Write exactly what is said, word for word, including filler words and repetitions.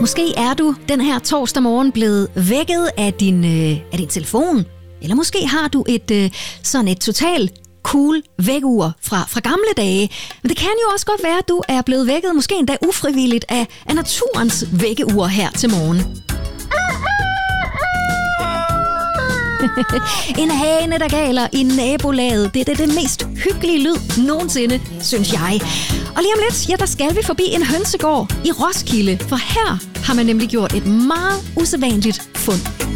Måske er du den her torsdag morgen blevet vækket af din, øh, af din telefon. Eller måske har du et øh, sådan et totalt cool vækkeur fra, fra gamle dage. Men det kan jo også godt være, at du er blevet vækket, måske endda ufrivilligt, af, af naturens vækkeur her til morgen. En hane, der galer i nabolaget. Det er det, det mest hyggelige lyd nogensinde, synes jeg. Og lige om lidt, ja, der skal vi forbi en hønsegård i Roskilde. For her har man nemlig gjort et meget usædvanligt fund.